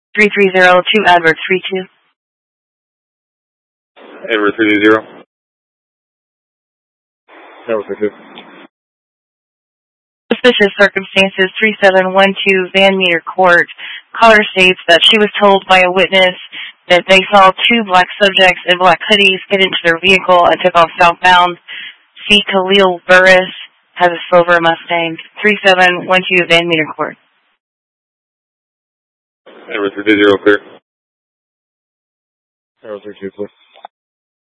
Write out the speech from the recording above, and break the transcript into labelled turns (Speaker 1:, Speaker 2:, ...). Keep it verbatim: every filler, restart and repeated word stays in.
Speaker 1: three three zero two Edward three two.
Speaker 2: Edward three two zero. Edward three two.
Speaker 1: Suspicious circumstances, three seven one two Van Meter Court. Caller states that she was told by a witness that they saw two black subjects in black hoodies get into their vehicle and took off southbound. C. Khalil Burris has a silver Mustang. three seven one two Van Meter Court.
Speaker 2: Edward three two zero, clear. Edward three two, clear.